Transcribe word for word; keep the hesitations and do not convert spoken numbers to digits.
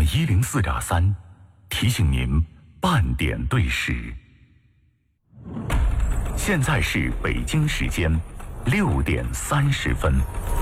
一零四点三，提醒您半点对时。现在是北京时间六点三十分。